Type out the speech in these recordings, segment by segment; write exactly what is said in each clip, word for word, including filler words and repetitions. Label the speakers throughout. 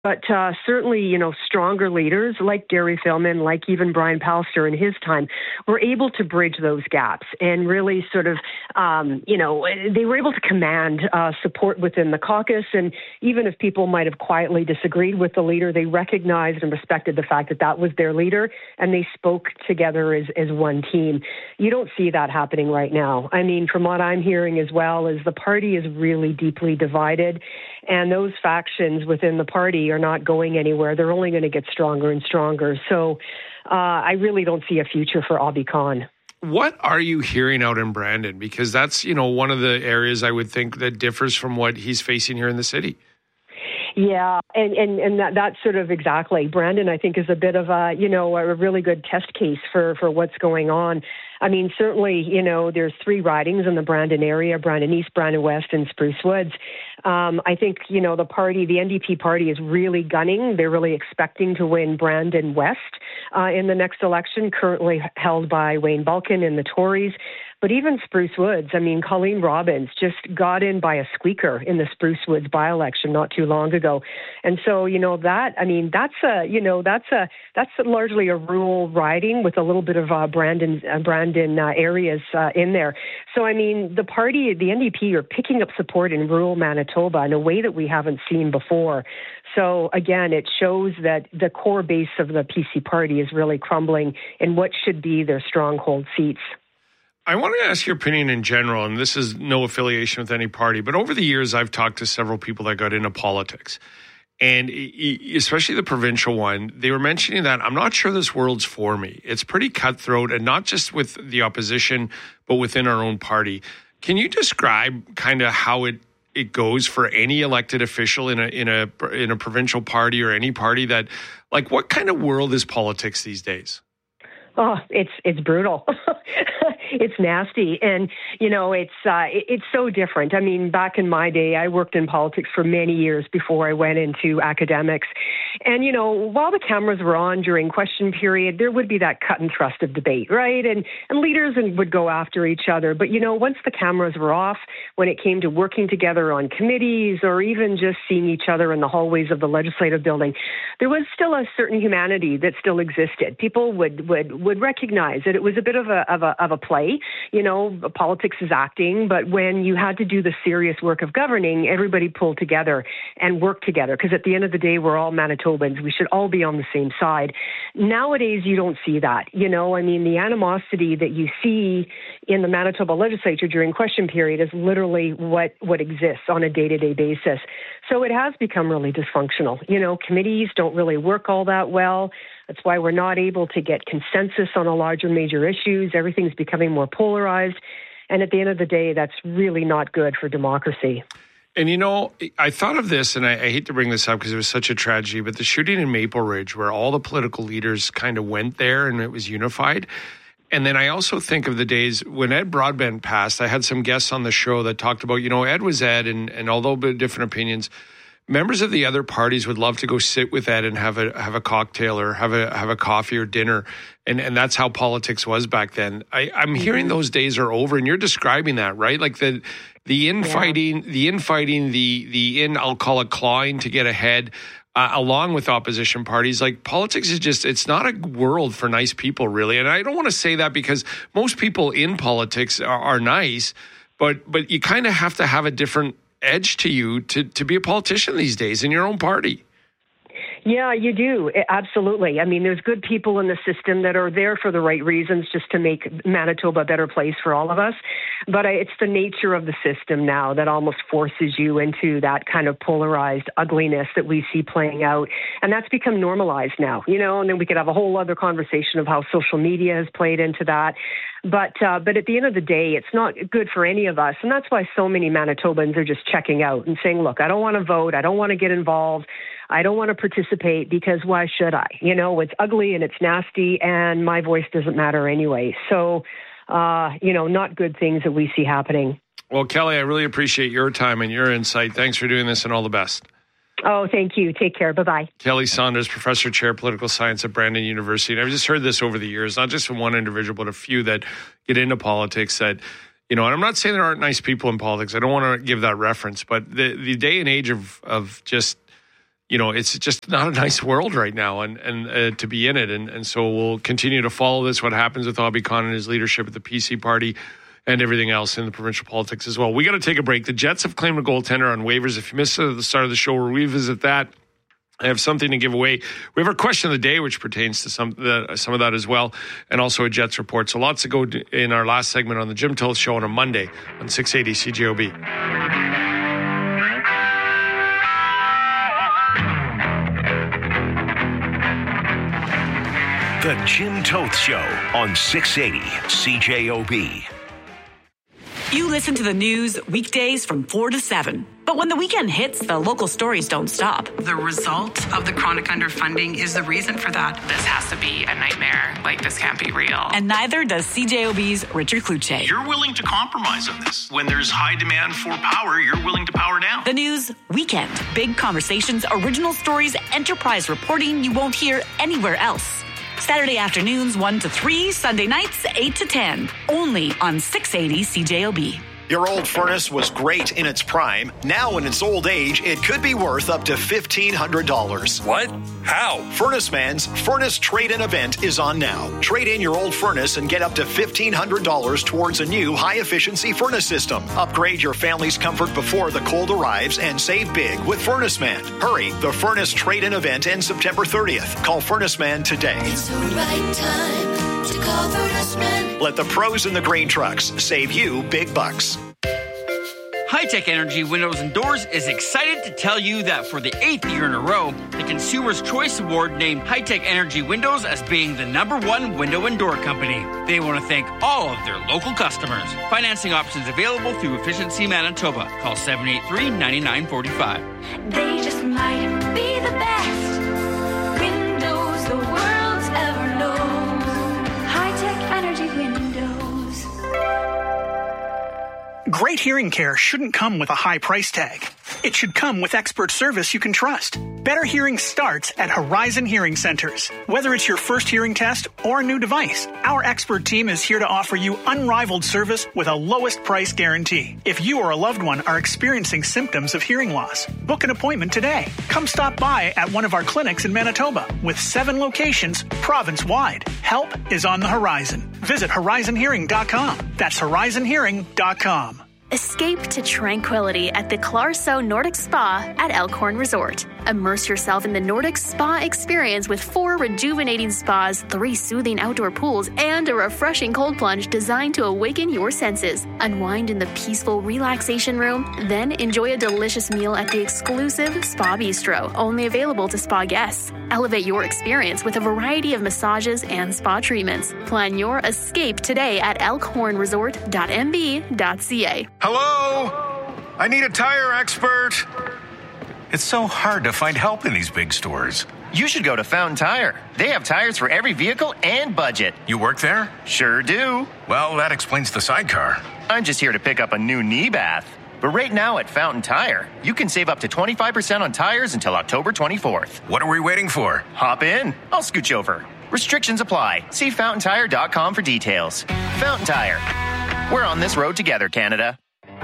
Speaker 1: But uh, certainly, you know, stronger leaders like Gary Filmon, like even Brian Pallister in his time, were able to bridge those gaps and really sort of, um, you know, they were able to command uh, support within the caucus. And even if people might have quietly disagreed with the leader, they recognized and respected the fact that that was their leader, and they spoke together as, as one team. You don't see that happening right now. I mean, from what I'm hearing as well, is the party is really deeply divided, and those factions within the party are not going anywhere. They're only going to get stronger and stronger. So uh, I really don't see a future for Abhi Khan.
Speaker 2: What are you hearing out in Brandon? Because that's, you know, one of the areas I would think that differs from what he's facing here in the city.
Speaker 1: Yeah, and, and, and that, that's sort of exactly. Brandon, I think, is a bit of a, you know, a really good test case for, for what's going on. I mean, certainly, you know, there's three ridings in the Brandon area, Brandon East, Brandon West, and Spruce Woods. Um, I think, you know, the party, the N D P party is really gunning. They're really expecting to win Brandon West uh, in the next election, currently held by Wayne Balkin and the Tories. But even Spruce Woods, I mean, Colleen Robbins just got in by a squeaker in the Spruce Woods by-election not too long ago. And so, you know, that, I mean, that's a, you know, that's a, that's largely a rural riding with a little bit of uh, Brandon, uh, Brandon uh, areas uh, in there. So, I mean, the party, the N D P are picking up support in rural Manitoba in a way that we haven't seen before. So, again, it shows that the core base of the P C party is really crumbling in what should be their stronghold seats.
Speaker 2: I want to ask your opinion in general, and this is no affiliation with any party, but over the years, I've talked to several people that got into politics, and especially the provincial one, they were mentioning that I'm not sure this world's for me. It's pretty cutthroat, and not just with the opposition, but within our own party. Can you describe kind of how it it goes for any elected official in a in a in a provincial party or any party that, like, what kind of world is politics these days?
Speaker 1: Oh, it's it's brutal. It's nasty. And, you know, it's uh, it, it's so different. I mean, back in my day, I worked in politics for many years before I went into academics. And, you know, while the cameras were on during question period, there would be that cut and thrust of debate, right? And, and leaders would go after each other. But, you know, once the cameras were off, when it came to working together on committees or even just seeing each other in the hallways of the legislative building, there was still a certain humanity that still existed. People would would would recognize that it was a bit of a of a of a play. You know, politics is acting, but when you had to do the serious work of governing, everybody pulled together and worked together, because at the end of the day, we're all Manitobans. We should all be on the same side. Nowadays, you don't see that. You know, I mean, the animosity that you see in the Manitoba legislature during question period is literally what, what exists on a day-to-day basis. So it has become really dysfunctional. You know, committees don't really work all that well. That's why we're not able to get consensus on a larger major issues. Everything's becoming more polarized. And at the end of the day, that's really not good for democracy.
Speaker 2: And, you know, I thought of this, and I, I hate to bring this up because it was such a tragedy, but the shooting in Maple Ridge, where all the political leaders kind of went there and it was unified. And then I also think of the days when Ed Broadbent passed. I had some guests on the show that talked about, you know, Ed was Ed, and, and although different opinions, members of the other parties would love to go sit with Ed and have a have a cocktail or have a have a coffee or dinner, and and that's how politics was back then. I, I'm hearing those days are over, and you're describing that, right? Like the the infighting, yeah. the infighting, the the in I'll call it clawing to get ahead, uh, along with opposition parties. Like politics is just it's not a world for nice people, really. And I don't want to say that because most people in politics are, are nice, but but you kind of have to have a different edge to you to, to be a politician these days in your own party.
Speaker 1: Yeah, you do. Absolutely. I mean, there's good people in the system that are there for the right reasons, just to make Manitoba a better place for all of us. But it's the nature of the system now that almost forces you into that kind of polarized ugliness that we see playing out. And that's become normalized now, you know, and then we could have a whole other conversation of how social media has played into that. But uh, but at the end of the day, it's not good for any of us. And that's why so many Manitobans are just checking out and saying, look, I don't want to vote. I don't want to get involved. I don't want to participate because why should I? You know, it's ugly and it's nasty and my voice doesn't matter anyway. So, uh, you know, not good things that we see happening.
Speaker 2: Well, Kelly, I really appreciate your time and your insight. Thanks for doing this, and all the best.
Speaker 1: Oh, thank you. Take care. Bye-bye.
Speaker 2: Kelly Saunders, Professor Chair, Political Science at Brandon University. And I've just heard this over the years, not just from one individual, but a few that get into politics that, you know, and I'm not saying there aren't nice people in politics. I don't want to give that reference, but the, the day and age of, of just, you know, it's just not a nice world right now and, and uh, to be in it. And, and so we'll continue to follow this, what happens with Obby Khan and his leadership at the P C party and everything else in the provincial politics as well. We got to take a break. The Jets have claimed a goaltender on waivers. If you missed it at the start of the show, we'll revisit that. I have something to give away. We have our question of the day, which pertains to some uh, some of that as well, and also a Jets report. So lots to go in our last segment on the Jim Toth Show on a Monday on six eighty C J O B.
Speaker 3: The Jim Toth Show on six eighty C J O B.
Speaker 4: You listen to the news weekdays from four to seven. But when the weekend hits, the local stories don't stop.
Speaker 5: The result of the chronic underfunding is the reason for that.
Speaker 6: This has to be a nightmare. Like, this can't be real.
Speaker 4: And neither does C J O B's Richard Kluche.
Speaker 7: You're willing to compromise on this. When there's high demand for power, you're willing to power down.
Speaker 4: The news weekend. Big conversations, original stories, enterprise reporting you won't hear anywhere else. Saturday afternoons one to three, Sunday nights eight to ten. Only on six eighty C J O B.
Speaker 8: Your old furnace was great in its prime. Now in its old age, it could be worth up to fifteen hundred dollars.
Speaker 9: What? How?
Speaker 8: Furnace Man's Furnace Trade-In event is on now. Trade in your old furnace and get up to fifteen hundred dollars towards a new high-efficiency furnace system. Upgrade your family's comfort before the cold arrives and save big with Furnace Man. Hurry, the Furnace Trade-In event ends September thirtieth. Call Furnace Man today.
Speaker 10: It's the right time to call Furnace Man.
Speaker 8: Let the pros in the green trucks save you big bucks.
Speaker 11: High-Tech Energy Windows and Doors is excited to tell you that for the eighth year in a row, the Consumer's Choice Award named High-Tech Energy Windows as being the number one window and door company. They want to thank all of their local customers. Financing options available through Efficiency Manitoba. Call seven eight three, nine nine four five.
Speaker 10: They just might be the best windows the world's ever known. High-Tech Energy Windows.
Speaker 12: Great hearing care shouldn't come with a high price tag. It should come with expert service you can trust. Better hearing starts at Horizon Hearing Centers. Whether it's your first hearing test or a new device, our expert team is here to offer you unrivaled service with a lowest price guarantee. If you or a loved one are experiencing symptoms of hearing loss, book an appointment today. Come stop by at one of our clinics in Manitoba with seven locations province-wide. Help is on the horizon. Visit horizon hearing dot com. That's horizon hearing dot com.
Speaker 13: Escape to tranquility at the Clarso Nordic Spa at Elkhorn Resort. Immerse yourself in the Nordic Spa experience with four rejuvenating spas, three soothing outdoor pools, and a refreshing cold plunge designed to awaken your senses. Unwind in the peaceful relaxation room, then enjoy a delicious meal at the exclusive Spa Bistro, only available to spa guests. Elevate your experience with a variety of massages and spa treatments. Plan your escape today at elkhorn resort dot m b dot c a.
Speaker 9: Hello? I need a tire expert. It's so hard to find help in these big stores.
Speaker 14: You should go to Fountain Tire. They have tires for every vehicle and budget.
Speaker 9: You work there?
Speaker 14: Sure do.
Speaker 9: Well, that explains the sidecar.
Speaker 14: I'm just here to pick up a new knee bath. But right now at Fountain Tire, you can save up to twenty-five percent on tires until October twenty-fourth.
Speaker 9: What are we waiting for?
Speaker 14: Hop in. I'll scooch over. Restrictions apply. See fountain tire dot com for details. Fountain Tire. We're on this road together, Canada.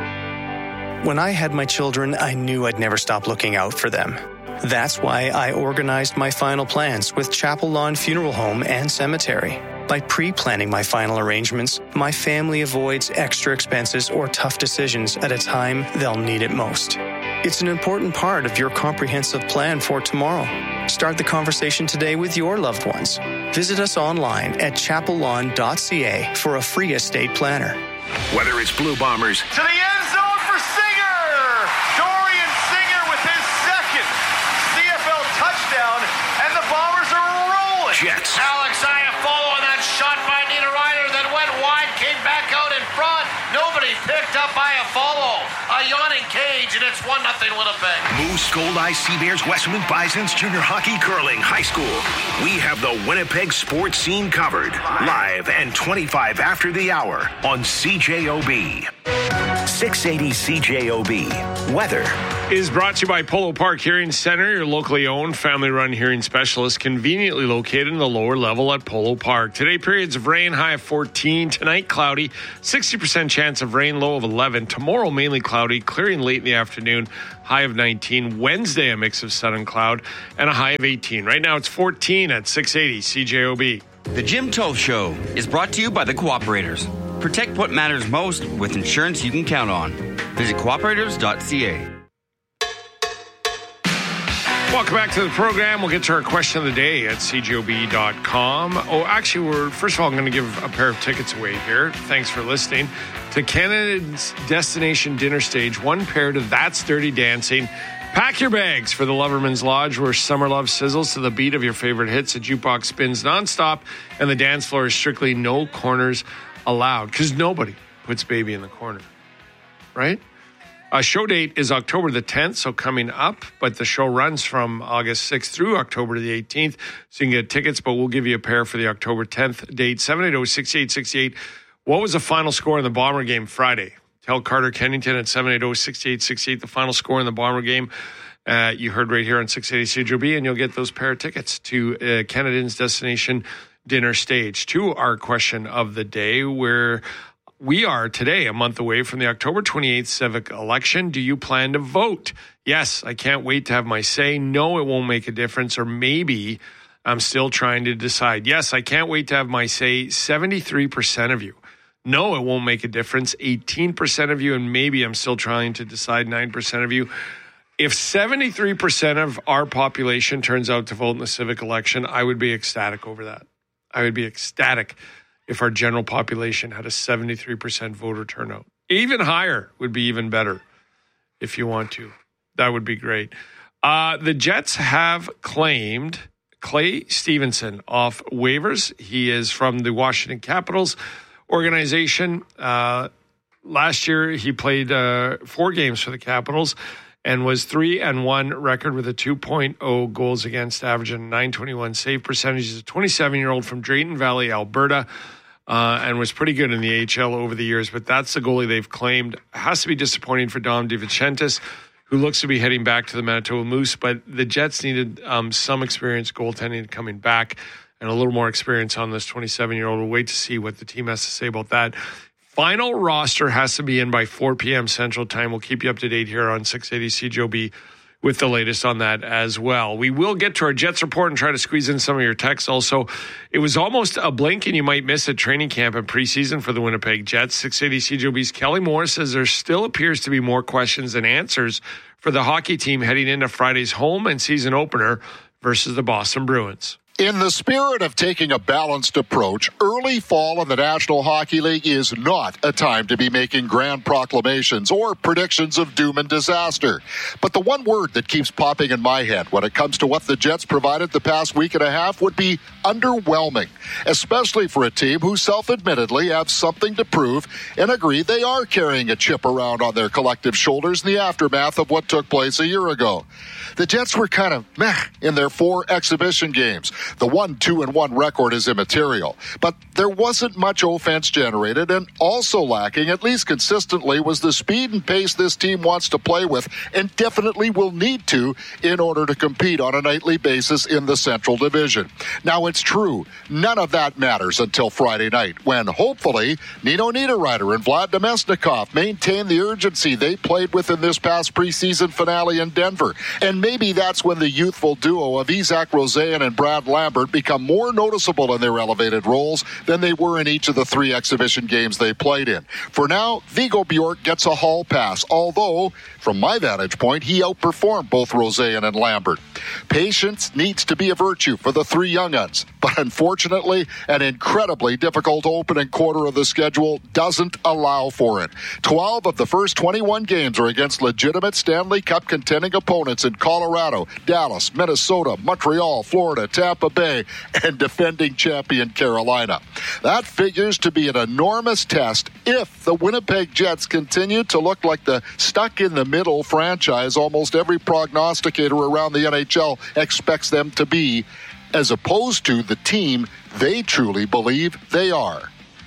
Speaker 15: When I had my children, I knew I'd never stop looking out for them. That's why I organized my final plans with Chapel Lawn Funeral Home and Cemetery. By pre-planning my final arrangements, my family avoids extra expenses or tough decisions at a time they'll need it most. It's an important part of your comprehensive plan for tomorrow. Start the conversation today with your loved ones. Visit us online at chapel lawn dot c a for a free estate planner.
Speaker 3: Whether it's Blue Bombers
Speaker 16: to the end zone for Singer. Dorian Singer with his second C F L touchdown, and the Bombers are rolling.
Speaker 3: Jets.
Speaker 17: Alex Iafallo on that shot by Nita Ryder that went wide, came back out in front. Nobody picked up Iafallo. A yawning cage, and it's one nothing Winnipeg.
Speaker 3: Moose, Gold Eye, Seabears, Westman Bisons, Junior Hockey, Curling, High School. We have the Winnipeg sports scene covered. Live and twenty-five after the hour on C J O B. six eighty C J O B. Weather
Speaker 2: is brought to you by Polo Park Hearing Center, your locally owned, family-run hearing specialist, conveniently located in the lower level at Polo Park. Today, periods of rain, high of fourteen. Tonight, cloudy, sixty percent chance of rain, low of eleven. Tomorrow, mainly cloudy, clearing late in the afternoon, high of nineteen. Wednesday, a mix of sun and cloud, and a high of eighteen. Right now, it's fourteen at six eighty C J O B.
Speaker 11: The Jim Toth Show is brought to you by the Cooperators. Protect what matters most with insurance you can count on. Visit cooperators dot c a.
Speaker 2: Welcome back to the program. We'll get to our question of the day at c j o b dot com. Oh, actually, we're first of all, I'm going to give a pair of tickets away here. Thanks for listening to Canada's Destination Dinner Stage. One pair to That's Dirty Dancing. Pack your bags for the Loverman's Lodge, where summer love sizzles to the beat of your favorite hits. The jukebox spins nonstop, and the dance floor is strictly no corners allowed, because nobody puts baby in the corner, right? Uh, show date is October the tenth, so coming up, but the show runs from August sixth through October the eighteenth, so you can get tickets, but we'll give you a pair for the October tenth date. seven eight zero, six eight six eight. What was the final score in the Bomber game Friday? Tell Carter Kennington at seven eight zero, six eight six eight the final score in the Bomber game. Uh, you heard right here on six eighty C J O B, and you'll get those pair of tickets to uh, Canada's Destination Dinner Stage. To our question of the day, where we are today a month away from the October twenty-eighth civic election. Do you plan to vote? Yes, I can't wait to have my say. No, it won't make a difference. Or maybe I'm still trying to decide. Yes, I can't wait to have my say. seventy-three percent of you. No, it won't make a difference. eighteen percent of you, and maybe I'm still trying to decide. nine percent of you. If seventy-three percent of our population turns out to vote in the civic election, I would be ecstatic over that. I would be ecstatic if our general population had a seventy-three percent voter turnout. Even higher would be even better if you want to. That would be great. Uh, the Jets have claimed Clay Stevenson off waivers. He is from the Washington Capitals organization. Uh, last year, he played uh, four games for the Capitals and was three and one record with a two point oh goals against average and nine twenty-one save percentage. He's a twenty-seven-year-old from Drayton Valley, Alberta, uh, and was pretty good in the A H L over the years. But that's the goalie they've claimed. It has to be disappointing for Dom DeVincentis, who looks to be heading back to the Manitoba Moose. But the Jets needed um, some experience goaltending coming back and a little more experience on this twenty-seven-year-old. We'll wait to see what the team has to say about that. Final roster has to be in by four p.m. Central Time. We'll keep you up to date here on six eighty C J O B with the latest on that as well. We will get to our Jets report and try to squeeze in some of your texts also. It was almost a blink and you might miss at training camp and preseason for the Winnipeg Jets. six eighty C J O B's Kelly Moore says there still appears to be more questions than answers for the hockey team heading into Friday's home and season opener versus the Boston Bruins.
Speaker 18: In the spirit of taking a balanced approach, early fall in the National Hockey League is not a time to be making grand proclamations or predictions of doom and disaster. But the one word that keeps popping in my head when it comes to what the Jets provided the past week and a half would be underwhelming, especially for a team who self-admittedly have something to prove and agree they are carrying a chip around on their collective shoulders in the aftermath of what took place a year ago. The Jets were kind of meh in their four exhibition games. The one two and one record is immaterial, but there wasn't much offense generated, and also lacking, at least consistently, was the speed and pace this team wants to play with and definitely will need to in order to compete on a nightly basis in the Central Division. Now, it's true, none of that matters until Friday night, when hopefully Nino Niederreiter and Vlad Namestnikov maintain the urgency they played with in this past preseason finale in Denver. And maybe that's when the youthful duo of Isaac Rosean and Brad Lambert become more noticeable in their elevated roles than they were in each of the three exhibition games they played in. For now, Viggo Bjork gets a hall pass, although, from my vantage point, he outperformed both Rosean and Lambert. Patience needs to be a virtue for the three young uns, but unfortunately, an incredibly difficult opening quarter of the schedule doesn't allow for it. twelve of the first twenty-one games are against legitimate Stanley Cup contending opponents in Colorado, Dallas, Minnesota, Montreal, Florida, Tampa Bay, and defending champion Carolina. That figures to be an enormous test if the Winnipeg Jets continue to look like the stuck-in-the-middle franchise almost every prognosticator around the N H L expects them to be, as opposed to the team they truly believe they are.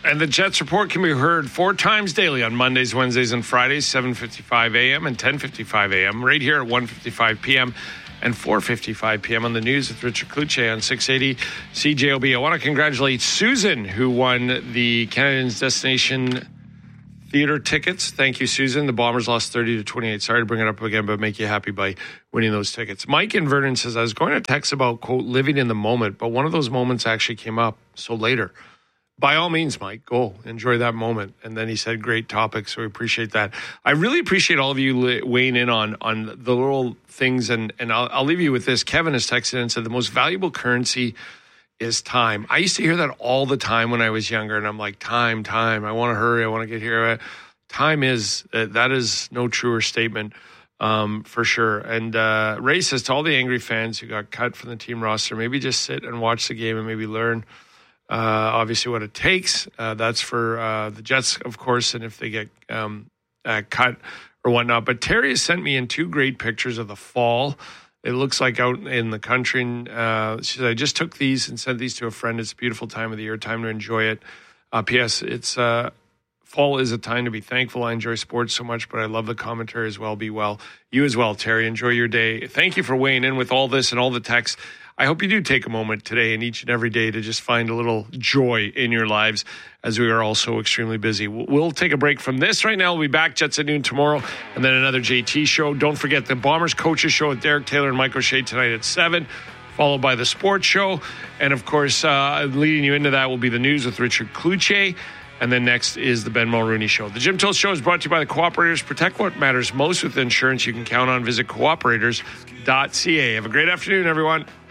Speaker 2: And the Jets Report can be heard four times daily on Mondays, Wednesdays, and Fridays, seven fifty-five a.m. and ten fifty-five a.m. right here at one fifty-five p.m. and four fifty-five p.m. on the news with Richard Cloutier on six eighty C J O B. I want to congratulate Susan, who won the Canadians Destination Theater tickets. Thank you, Susan. The Bombers lost thirty to twenty-eight. Sorry to bring it up again, but make you happy by winning those tickets. Mike in Vernon says, I was going to text about, quote, living in the moment, but one of those moments actually came up. So later. By all means, Mike, go enjoy that moment. And then he said, great topic, so we appreciate that. I really appreciate all of you weighing in on on the little things, and, and I'll, I'll leave you with this. Kevin has texted and said, the most valuable currency is time. I used to hear that all the time when I was younger, and I'm like, time, time, I want to hurry, I want to get here. Time is, uh, that is no truer statement, um, for sure. And uh, Ray says, to all the angry fans who got cut from the team roster, maybe just sit and watch the game and maybe learn Uh, obviously what it takes. Uh, that's for uh, the Jets, of course, and if they get um, uh, cut or whatnot. But Terry has sent me in two great pictures of the fall. It looks like out in the country. And, uh, she said, I just took these and sent these to a friend. It's a beautiful time of the year, time to enjoy it. Uh, P S. It's uh, fall is a time to be thankful. I enjoy sports so much, but I love the commentary as well. Be well. You as well, Terry. Enjoy your day. Thank you for weighing in with all this and all the texts. I hope you do take a moment today and each and every day to just find a little joy in your lives, as we are all so extremely busy. We'll take a break from this right now. We'll be back, Jets at noon tomorrow, and then another J T show. Don't forget the Bombers Coaches Show with Derek Taylor and Mike O'Shea tonight at seven, followed by the Sports Show. And, of course, uh, leading you into that will be the news with Richard Cloutier. And then next is the Ben Mulrooney Show. The Jim Toast Show is brought to you by the Cooperators. Protect what matters most with insurance you can count on. Visit cooperators dot c a. Have a great afternoon, everyone.